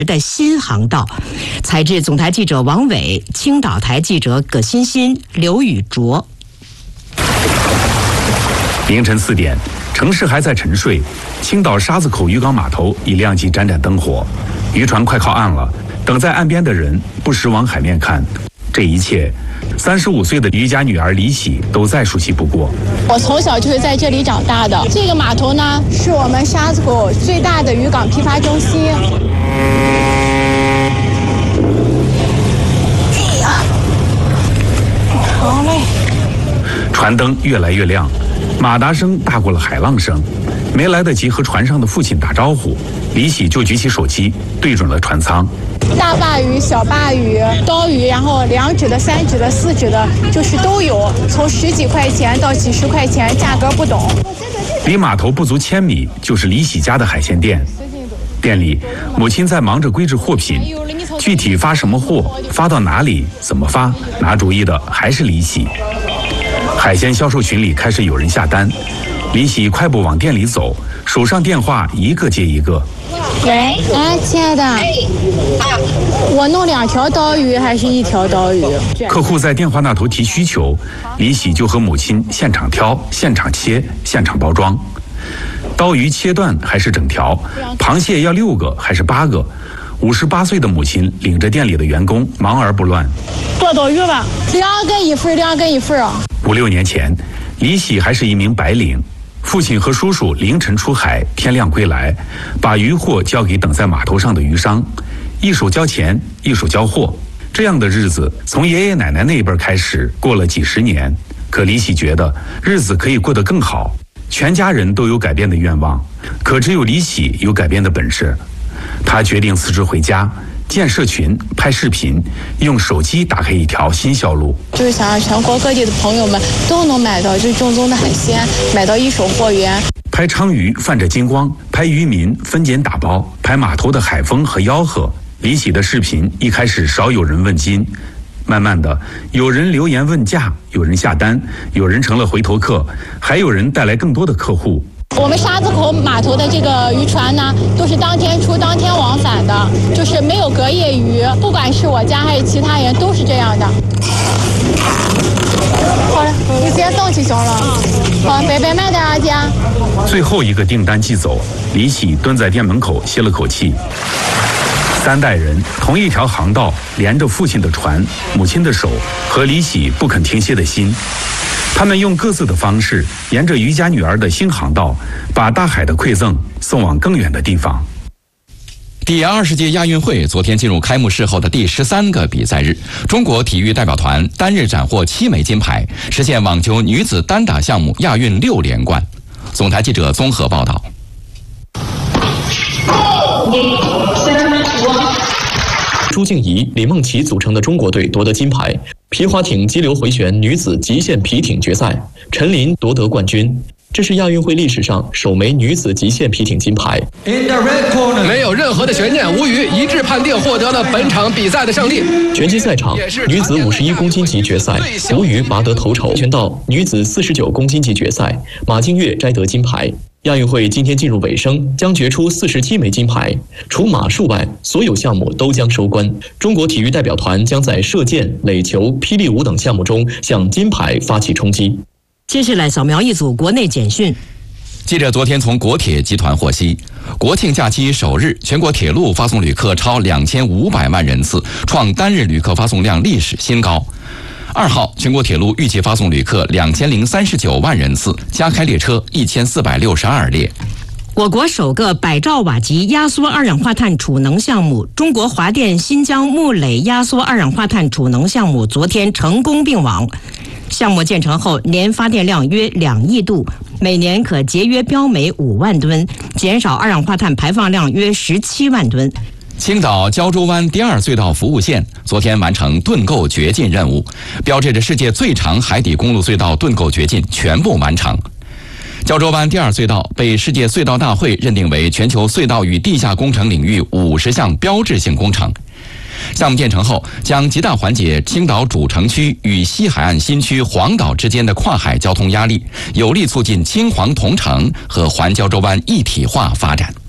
的新航道。采制总台记者王伟，青岛台记者葛欣欣、刘宇卓。 凌晨4点，城市还在沉睡，青岛沙子口渔港码头已亮起盏盏灯火，渔船快靠岸了。等在岸边的人不时往海面看，这一切，35岁的渔家女儿李喜都再熟悉不过。 我从小就是在这里长大的。这个码头呢，是我们沙子口最大的渔港批发中心。哎呀，好嘞！ 船灯越来越亮，马达声大过了海浪声。没来得及和船上的父亲打招呼，李喜就举起手机对准了船舱。 大鲅鱼、小鲅鱼、刀鱼，然后2指的、3指的、4指的，就是都有，从10几块钱到几十块钱，价格不等。 离码头不足1000米就是李喜家的海鲜店，店里母亲在忙着归置货品，具体发什么货、发到哪里、怎么发，拿主意的还是李喜。海鲜销售群里开始有人下单，李喜快步往店里走，手上电话一个接一个。 喂，哎，亲爱的，我弄2条刀鱼还是1条刀鱼？ 客户在电话那头提需求，李喜就和母亲现场挑、现场切、现场包装。刀鱼切断还是整条？螃蟹要6个还是8个？58岁的母亲领着店里的员工忙而不乱。 多刀鱼吧，2个1份，2个1份啊。 5、6年前，李喜还是一名白领。父亲和叔叔凌晨出海，天亮归来，把渔货交给等在码头上的渔商，一手交钱，一手交货。这样的日子从爷爷奶奶那一辈开始过了几10年，可李喜觉得日子可以过得更好。全家人都有改变的愿望，可只有李喜有改变的本事。他决定辞职回家，建社群、拍视频，用手机打开一条新销路。 就是想让全国各地的朋友们都能买到最正宗的海鲜，买到一手货源。 拍鲳鱼泛着金光，拍渔民分拣打包，拍码头的海风和吆喝。李喜的视频一开始少有人问津，慢慢的有人留言问价，有人下单，有人成了回头客，还有人带来更多的客户。 我们沙子口码头的这个渔船呢，都是当天出当天往返的，就是没有隔夜鱼，不管是我家还是其他人都是这样的。好了，你直接送去行了。好，拜拜，慢点啊，姐。 最后一个订单寄走，李喜蹲在店门口歇了口气。3代人同一条航道，连着父亲的船、母亲的手和李喜不肯停歇的心。他们用各自的方式，沿着渔家女儿的新航道，把大海的馈赠送往更远的地方。 第20届亚运会昨天进入开幕式后的第13个比赛日，中国体育代表团单日斩获7枚金牌，实现网球女子单打项目亚运6连冠。总台记者综合报道。 朱静怡、李梦琪组成的中国队夺得金牌。皮划艇激流回旋女子极限皮艇决赛，陈琳夺得冠军。这是亚运会历史上首枚女子极限皮艇金牌。 没有任何的悬念，无语，一致判定获得了本场比赛的胜利。 拳击赛场，女子51公斤级决赛，吴瑜拔得头筹。拳道女子49公斤级决赛，马静月摘得金牌。亚运会今天进入尾声，将决出47枚金牌，除马术外，所有项目都将收官。中国体育代表团将在射箭、垒球、霹雳舞等项目中向金牌发起冲击。 接下来扫描一组国内简讯。 记者昨天从国铁集团获悉，国庆假期首日，全国铁路发送旅客超2500万人次，创单日旅客发送量历史新高。2号，全国铁路预计发送旅客2039万人次，加开列车1462列。 我国首个百兆瓦级压缩二氧化碳储能项目——中国华电新疆木垒压缩二氧化碳储能项目昨天成功并网。项目建成后，年发电量约2亿度，每年可节约标煤5万吨，减少二氧化碳排放量约17万吨。 青岛胶州湾第2隧道服务线昨天完成盾构掘进任务，标志着世界最长海底公路隧道盾构掘进全部完成。胶州湾第2隧道被世界隧道大会认定为全球隧道与地下工程领域50项标志性工程。项目建成后，将极大缓解青岛主城区与西海岸新区黄岛之间的跨海交通压力，有力促进青黄同城和环胶州湾一体化发展。